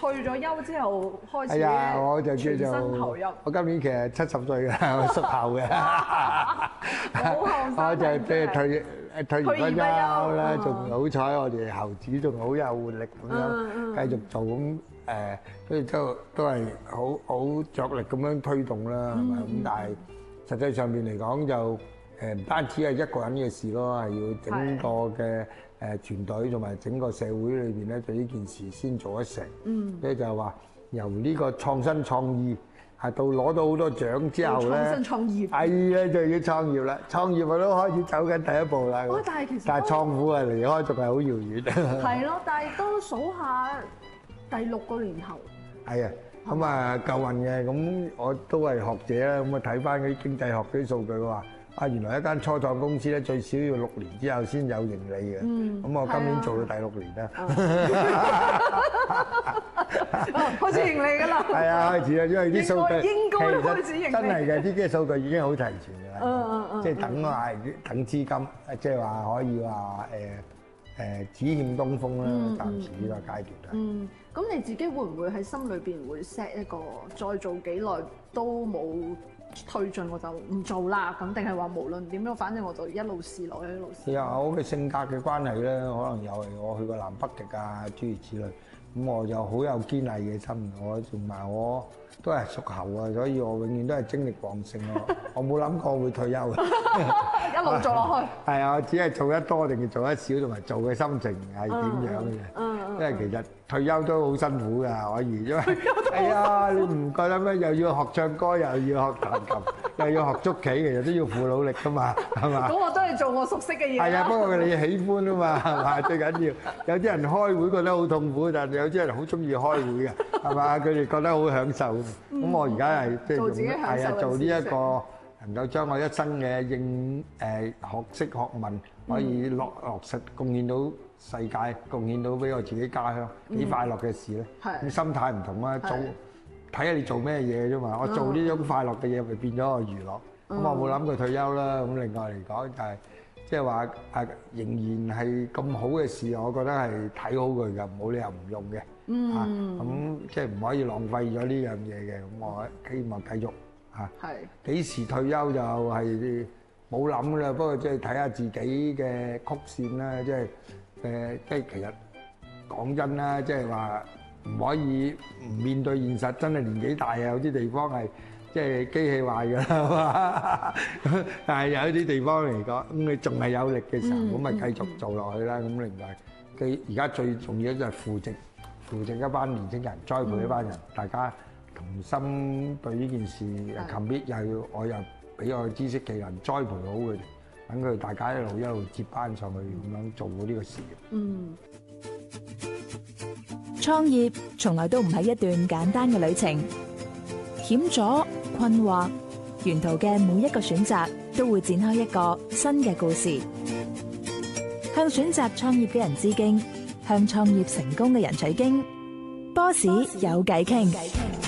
退咗休之後開始係啊，我就全叫做身投入。 我今年其實70歲㗎，我屬猴嘅。 好後生我就即係退完咗休啦，仲嗯好彩我哋猴子仲好有活力咁樣繼續做咁所以都係好着力咁樣推動啦，係咪？咁但係實際上面嚟講就唔單止係一個人嘅事咯，係要整個嘅團隊同埋整個社會裏邊咧，對呢件事先做得成。所以就係話由呢個創新創意係到攞到好多獎之後咧， 創新創業係咧就要創業啦。創業我都開始走緊第一步啦。但係創虎啊離開仲係好遙遠。 係咯，但係都數下第6個年頭。 係啊，咁啊夠運嘅，咁我都係學者啦，咁啊睇翻嗰啲經濟學嗰啲數據嘅話，原來一間初創公司咧最少要6年之後先有盈利嘅。咁我今年做到第6年啦， 開始盈利㗎啦。 係啊，開始啦，因為啲數據應該開始盈利， 真係嘅，啲嘅數據已經好齊全㗎啦。即係等資金，即係話可以話只欠東風啦，暫時呢個階段。 咁你自己會唔會喺心裏邊會 set 一個再做幾耐都冇推進我就唔做啦？咁定係話無論點樣，反正我就一路試落去，一路試。 係啊，我嘅性格嘅關係咧，可能又係我去過南北極啊，諸如此類。咁我就好有堅毅嘅心，我同埋我都係屬猴啊，所以我永遠都係精力旺盛咯。我冇諗過會退休嘅， 一路做落去。 係啊，我只係做得多定係做得少，同埋做嘅心情係點樣嘅。因為其實退休都好辛苦㗎，可以，因為係啊，你唔覺得咩？又要學唱歌，又要學彈琴，又要學捉棋，其實都要付努力㗎嘛，係嘛？ 咁我都係做我熟悉嘅嘢。 係啊，不過你喜歡啊嘛，係嘛？最緊要。有啲人開會覺得好痛苦，但係有啲人好中意開會嘅，係嘛？佢哋覺得好享受。咁我而家係即係做呢一個能夠將我一生嘅學識學問可以落實貢獻到世界，貢獻到俾我自己家鄉，幾快樂嘅事咧。咁心態唔同啦，睇下你做咩嘢啫嘛。我做呢種快樂嘅嘢，咪變咗個娛樂。咁我冇諗過退休啦。咁另外嚟講就係即係話仍然係咁好嘅事，我覺得係睇好佢㗎，冇理由唔用嘅。咁即係唔可以浪費咗呢樣嘢嘅。咁我希望繼續幾時退休就係冇諗㗎啦。不過即係睇下自己嘅曲線啦，即係其實講真啦，即係話唔可以唔面對現實。真係年紀大啊，有啲地方係即係機器壞㗎啦，但係有啲地方嚟講，咁你仲係有力嘅時候，咁咪繼續做落去啦。咁另外，而家最重要就係扶植一班年輕人，栽培一班人，大家同心對呢件事 commit，我又俾我知識技能栽培好佢哋，等佢大家一路接班上去，咁樣做好呢個事業。 創業從來都唔係一段簡單嘅旅程，險阻、困惑，沿途嘅每一個選擇都會展開一個新嘅故事。向選擇創業嘅人致敬，向創業成功嘅人取經。波士有偈傾。